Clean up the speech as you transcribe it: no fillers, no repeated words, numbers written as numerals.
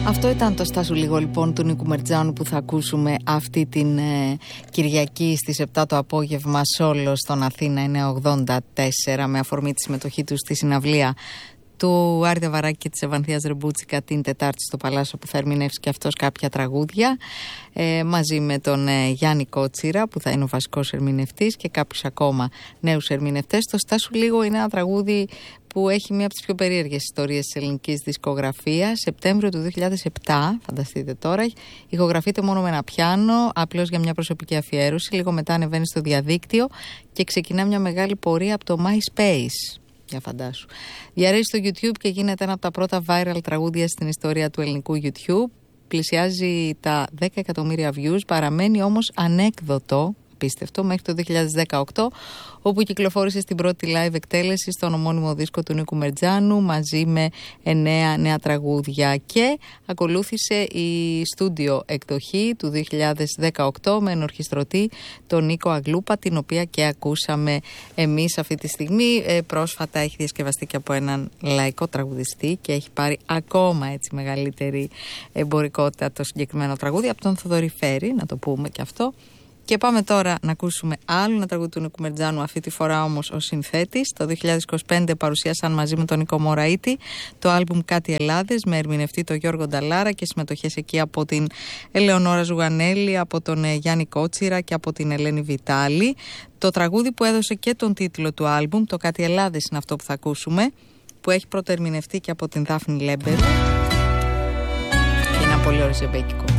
Αυτό ήταν το «Στάσου λίγο» λοιπόν του Νίκου Μερτζάνου που θα ακούσουμε αυτή την Κυριακή στις 7 το απόγευμα Σόλο στον Αθήνα 984 με αφορμή τη συμμετοχή του στη συναυλία του Άρη Δαβαράκη και της Ευανθίας Ρεμπούτσικα την Τετάρτη στο Παλάσιο που θα ερμηνεύσει και αυτός κάποια τραγούδια μαζί με τον Γιάννη Κότσιρα που θα είναι ο βασικός ερμηνευτής και κάποιους ακόμα νέους ερμηνευτές. Το «Στάσου λίγο» είναι ένα τραγούδι που έχει μία από τις πιο περίεργες ιστορίες της ελληνικής δισκογραφίας. Σεπτέμβριο του 2007, φανταστείτε τώρα, ηχογραφείται μόνο με ένα πιάνο, απλώς για μια προσωπική αφιέρωση. Λίγο μετά ανεβαίνει στο διαδίκτυο και ξεκινά μια μεγάλη πορεία από το MySpace. Για φαντάσου. Διαρρέει στο YouTube και γίνεται ένα από τα πρώτα viral τραγούδια στην ιστορία του ελληνικού YouTube. Πλησιάζει τα 10 εκατομμύρια views, παραμένει όμως ανέκδοτο, απίστευτο, μέχρι το 2018, όπου κυκλοφόρησε στην πρώτη live εκτέλεση στον ομώνυμο δίσκο του Νίκου Μερτζάνου μαζί με 9 νέα τραγούδια και ακολούθησε η στούντιο εκδοχή του 2018 με ενορχιστρωτή τον Νίκο Αγγλούπα, την οποία και ακούσαμε εμείς αυτή τη στιγμή. Πρόσφατα έχει διασκευαστεί και από έναν λαϊκό τραγουδιστή και έχει πάρει ακόμα έτσι μεγαλύτερη εμπορικότητα το συγκεκριμένο τραγούδι από τον Θοδωρή Φέρη, να το πούμε και αυτό. Και πάμε τώρα να ακούσουμε άλλο ένα τραγούδι του Νίκου Μερτζάνου, αυτή τη φορά όμως ο συνθέτης. Το 2025 παρουσίασαν μαζί με τον Νίκο Μωραΐτη το άλμπουμ «Κάτι Ελλάδες» με ερμηνευτή τον Γιώργο Νταλάρα και συμμετοχές εκεί από την Ελεονόρα Ζουγανέλη, από τον Γιάννη Κότσιρα και από την Ελένη Βιτάλη. Το τραγούδι που έδωσε και τον τίτλο του άλμπουμ, το «Κάτι Ελλάδες» είναι αυτό που θα ακούσουμε, που έχει πρωτοερμηνευτεί και από την Δάφνη Λέμπερου και είναι ένα πολύ ωραίο ζεμπέκικο.